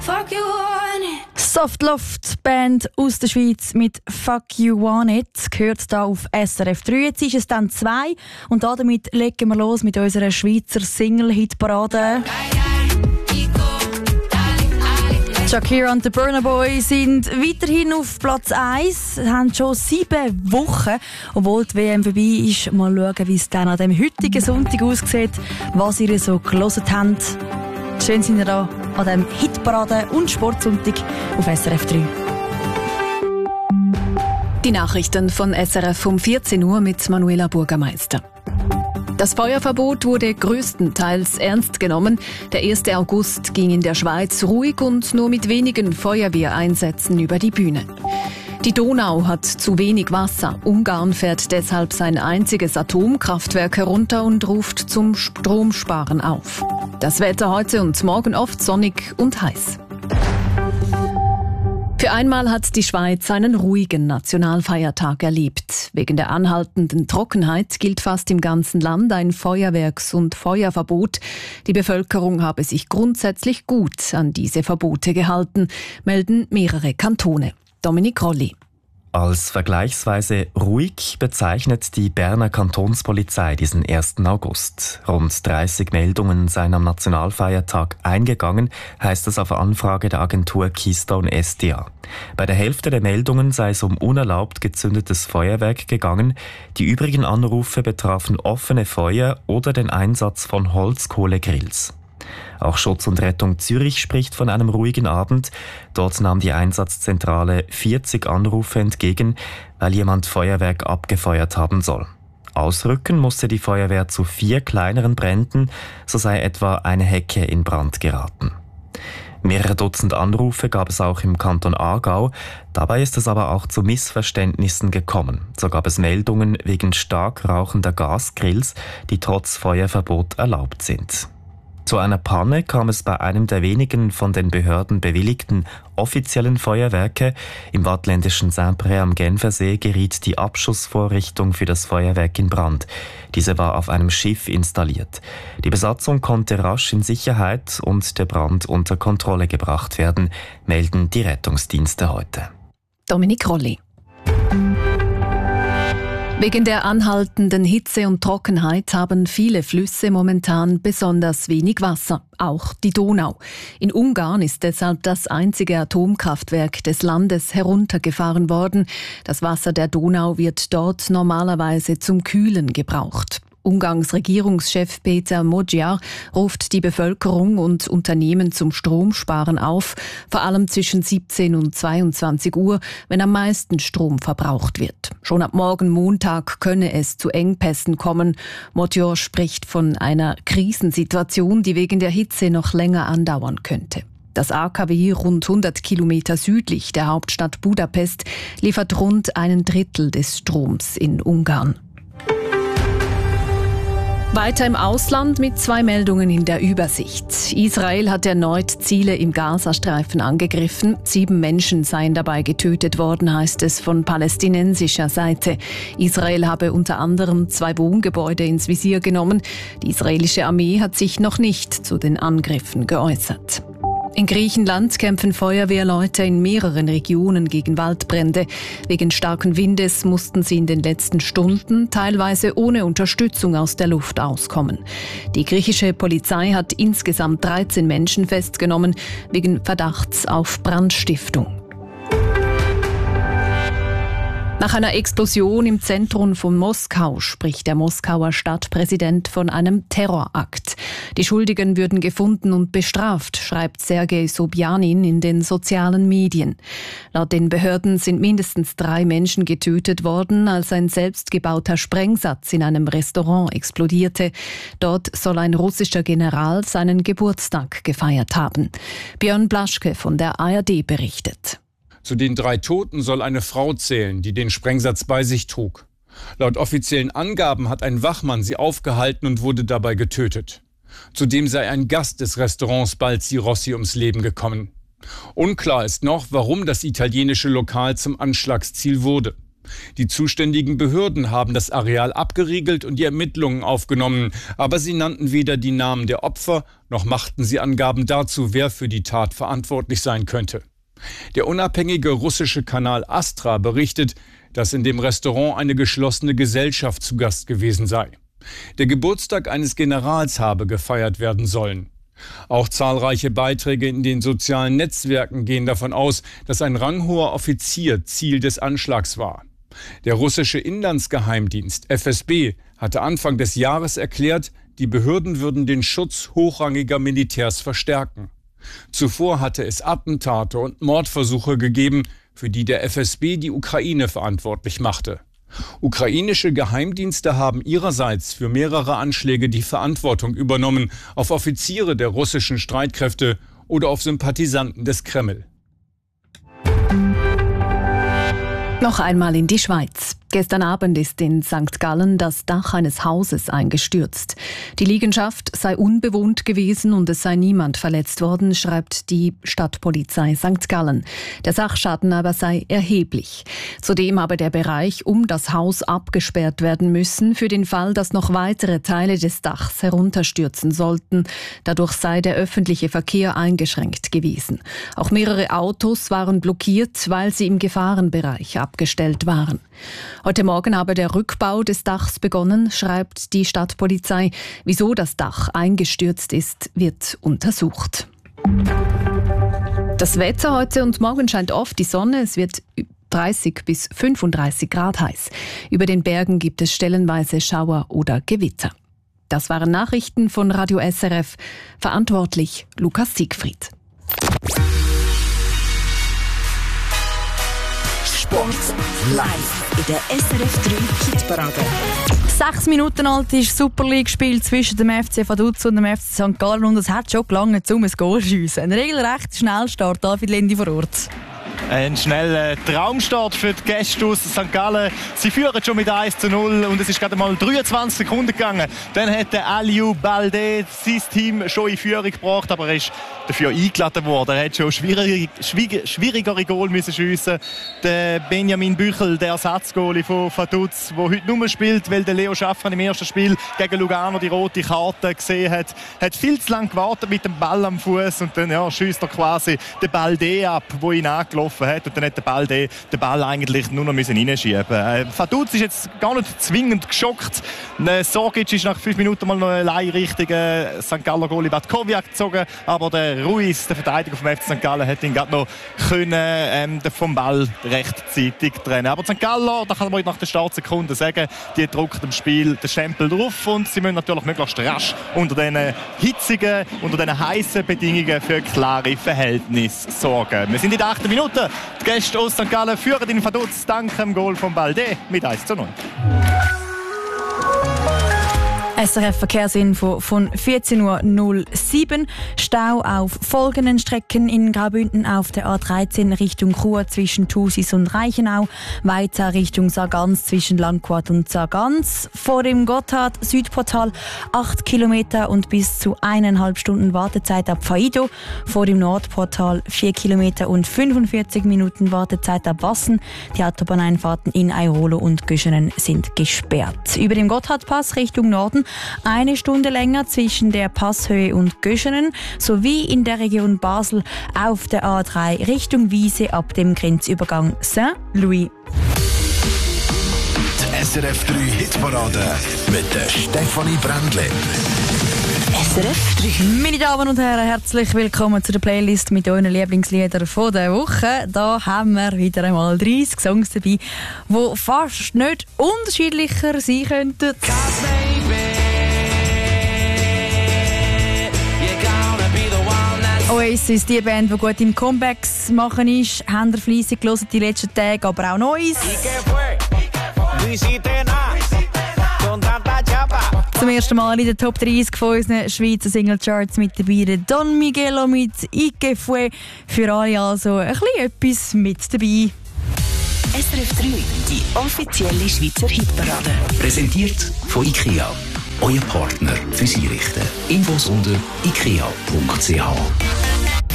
Fuck you want it. Soft Loft, Band aus der Schweiz mit Fuck You Want It, gehört hier auf SRF 3. Jetzt ist es dann 2 und damit legen wir los mit unserer Schweizer Single-Hitparade. Shakira und the Burna Boy sind weiterhin auf Platz 1, haben schon 7 Wochen. Obwohl die WM vorbei ist, mal schauen, wie es dann an dem heutigen Sonntag aussieht, was ihr so gehört habt. Schön sind ihr da an diesem Hitparade- und Sportsonntag auf SRF 3. Die Nachrichten von SRF um 14 Uhr mit Manuela Burgermeister. Das Feuerverbot wurde größtenteils ernst genommen. Der 1. August ging in der Schweiz ruhig und nur mit wenigen Feuerwehreinsätzen über die Bühne. Die Donau hat zu wenig Wasser. Ungarn fährt deshalb sein einziges Atomkraftwerk herunter und ruft zum Stromsparen auf. Das Wetter heute und morgen oft sonnig und heiß. Für einmal hat die Schweiz einen ruhigen Nationalfeiertag erlebt. Wegen der anhaltenden Trockenheit gilt fast im ganzen Land ein Feuerwerks- und Feuerverbot. Die Bevölkerung habe sich grundsätzlich gut an diese Verbote gehalten, melden mehrere Kantone. Dominik Rolli. Als vergleichsweise ruhig bezeichnet die Berner Kantonspolizei diesen 1. August. Rund 30 Meldungen seien am Nationalfeiertag eingegangen, heißt es auf Anfrage der Agentur Keystone SDA. Bei der Hälfte der Meldungen sei es um unerlaubt gezündetes Feuerwerk gegangen. Die übrigen Anrufe betrafen offene Feuer oder den Einsatz von Holzkohlegrills. Auch Schutz und Rettung Zürich spricht von einem ruhigen Abend. Dort nahm die Einsatzzentrale 40 Anrufe entgegen, weil jemand Feuerwerk abgefeuert haben soll. Ausrücken musste die Feuerwehr zu 4 kleineren Bränden, so sei etwa eine Hecke in Brand geraten. Mehrere Dutzend Anrufe gab es auch im Kanton Aargau. Dabei ist es aber auch zu Missverständnissen gekommen. So gab es Meldungen wegen stark rauchender Gasgrills, die trotz Feuerverbot erlaubt sind. Zu einer Panne kam es bei einem der wenigen von den Behörden bewilligten offiziellen Feuerwerke. Im waadtländischen Saint-Pré am Genfersee geriet die Abschussvorrichtung für das Feuerwerk in Brand. Diese war auf einem Schiff installiert. Die Besatzung konnte rasch in Sicherheit und der Brand unter Kontrolle gebracht werden, melden die Rettungsdienste heute. Dominik Rolli. Wegen der anhaltenden Hitze und Trockenheit haben viele Flüsse momentan besonders wenig Wasser, auch die Donau. In Ungarn ist deshalb das einzige Atomkraftwerk des Landes heruntergefahren worden. Das Wasser der Donau wird dort normalerweise zum Kühlen gebraucht. Ungarns Regierungschef Peter Magyar ruft die Bevölkerung und Unternehmen zum Stromsparen auf, vor allem zwischen 17 und 22 Uhr, wenn am meisten Strom verbraucht wird. Schon ab morgen Montag könne es zu Engpässen kommen. Magyar spricht von einer Krisensituation, die wegen der Hitze noch länger andauern könnte. Das AKW rund 100 Kilometer südlich der Hauptstadt Budapest liefert rund 1/3 des Stroms in Ungarn. Weiter im Ausland mit 2 Meldungen in der Übersicht. Israel hat erneut Ziele im Gazastreifen angegriffen. 7 Menschen seien dabei getötet worden, heißt es von palästinensischer Seite. Israel habe unter anderem 2 Wohngebäude ins Visier genommen. Die israelische Armee hat sich noch nicht zu den Angriffen geäußert. In Griechenland kämpfen Feuerwehrleute in mehreren Regionen gegen Waldbrände. Wegen starken Windes mussten sie in den letzten Stunden teilweise ohne Unterstützung aus der Luft auskommen. Die griechische Polizei hat insgesamt 13 Menschen festgenommen wegen Verdachts auf Brandstiftung. Nach einer Explosion im Zentrum von Moskau spricht der Moskauer Stadtpräsident von einem Terrorakt. Die Schuldigen würden gefunden und bestraft, schreibt Sergei Sobjanin in den sozialen Medien. Laut den Behörden sind mindestens 3 Menschen getötet worden, als ein selbstgebauter Sprengsatz in einem Restaurant explodierte. Dort soll ein russischer General seinen Geburtstag gefeiert haben. Björn Blaschke von der ARD berichtet. Zu den 3 Toten soll eine Frau zählen, die den Sprengsatz bei sich trug. Laut offiziellen Angaben hat ein Wachmann sie aufgehalten und wurde dabei getötet. Zudem sei ein Gast des Restaurants Balzi Rossi ums Leben gekommen. Unklar ist noch, warum das italienische Lokal zum Anschlagsziel wurde. Die zuständigen Behörden haben das Areal abgeriegelt und die Ermittlungen aufgenommen, aber sie nannten weder die Namen der Opfer, noch machten sie Angaben dazu, wer für die Tat verantwortlich sein könnte. Der unabhängige russische Kanal Astra berichtet, dass in dem Restaurant eine geschlossene Gesellschaft zu Gast gewesen sei. Der Geburtstag eines Generals habe gefeiert werden sollen. Auch zahlreiche Beiträge in den sozialen Netzwerken gehen davon aus, dass ein ranghoher Offizier Ziel des Anschlags war. Der russische Inlandsgeheimdienst FSB hatte Anfang des Jahres erklärt, die Behörden würden den Schutz hochrangiger Militärs verstärken. Zuvor hatte es Attentate und Mordversuche gegeben, für die der FSB die Ukraine verantwortlich machte. Ukrainische Geheimdienste haben ihrerseits für mehrere Anschläge die Verantwortung übernommen, auf Offiziere der russischen Streitkräfte oder auf Sympathisanten des Kreml. Noch einmal in die Schweiz. Gestern Abend ist in St. Gallen das Dach eines Hauses eingestürzt. Die Liegenschaft sei unbewohnt gewesen und es sei niemand verletzt worden, schreibt die Stadtpolizei St. Gallen. Der Sachschaden aber sei erheblich. Zudem habe der Bereich um das Haus abgesperrt werden müssen, für den Fall, dass noch weitere Teile des Dachs herunterstürzen sollten. Dadurch sei der öffentliche Verkehr eingeschränkt gewesen. Auch mehrere Autos waren blockiert, weil sie im Gefahrenbereich abgestellt waren. Heute Morgen habe der Rückbau des Dachs begonnen, schreibt die Stadtpolizei. Wieso das Dach eingestürzt ist, wird untersucht. Das Wetter heute und morgen scheint oft die Sonne. Es wird 30 bis 35 Grad heiß. Über den Bergen gibt es stellenweise Schauer oder Gewitter. Das waren Nachrichten von Radio SRF. Verantwortlich Lukas Siegfried. Sport live in der SRF 3 Hitparade. 6 Minuten alt ist Super League-Spiel zwischen dem FC Vaduz und dem FC St. Gallen und es hat schon gelangt, um ein Goal zu schiessen. Ein regelrecht Schnellstart, David Lendi vor Ort. Ein schneller Traumstart für die Gäste aus St. Gallen. Sie führen schon mit 1:0 und es ist gerade mal 23 Sekunden gegangen. Dann hat der Aliou Baldé sein Team schon in Führung gebracht, aber er ist dafür eingeladen worden. Er hat schon schwierigere Goal müssen schiessen. Der Benjamin Büchel, der Ersatzgoalie von Vaduz, der heute nur spielt, weil der Leo Schaffran im ersten Spiel gegen Lugano die rote Karte gesehen hat, hat viel zu lange gewartet mit dem Ball am Fuß und dann schießt er quasi den Baldé ab, wo ihn angelaufen hat, und dann hat der Baldé den Ball eigentlich nur noch reinschieben. Vaduz ist jetzt gar nicht zwingend geschockt. Sorgic ist nach 5 Minuten mal noch allein Richtung St. Galler Goalie Batkowiak gezogen, aber der Ruiz, der Verteidiger vom FC St. Gallen, hat ihn gerade noch vom Ball rechtzeitig trennen. Aber St. Galler, da kann man nach der Startsekunde sagen, die drückt dem Spiel den Stempel drauf und sie müssen natürlich möglichst rasch unter diesen hitzigen, unter diesen heißen Bedingungen für klare Verhältnisse sorgen. Wir sind in der 8. Minute. Die Gäste aus St. Gallen führen in Vaduz dank dem Goal von Baldé mit 1:0. SRF Verkehrsinfo von 14:07 Uhr. Stau auf folgenden Strecken in Graubünden auf der A13 Richtung Chur zwischen Thusis und Reichenau. Weiter Richtung Sargans zwischen Landquart und Sargans. Vor dem Gotthard-Südportal 8 Kilometer und bis zu 1,5 Stunden Wartezeit ab Faido. Vor dem Nordportal 4 Kilometer und 45 Minuten Wartezeit ab Wassen. Die Autobahneinfahrten in Airolo und Göschenen sind gesperrt. Über dem Gotthardpass Richtung Norden 1 Stunde länger zwischen der Passhöhe und Göschenen sowie in der Region Basel auf der A3 Richtung Wiese ab dem Grenzübergang Saint-Louis. Die SRF 3 Hitparade mit der Stefanie Brändle. SRF 3. Meine Damen und Herren, herzlich willkommen zu der Playlist mit euren Lieblingsliedern von der Woche. Da haben wir wieder einmal 30 Songs dabei, die fast nicht unterschiedlicher sein könnten. Oasis, die Band, die gut im Comebacks machen ist, haben wir fleissig gehört die letzten Tage, aber auch Neues. Zum ersten Mal in den Top 30 von unseren Schweizer Singlecharts mit dabei der Don Miguelo mit «Ike Fue». Für alle also ein bisschen etwas mit dabei. SRF 3, die offizielle Schweizer Hitparade. Präsentiert von IKEA. Euer Partner fürs Einrichten. Infos unter ikea.ch.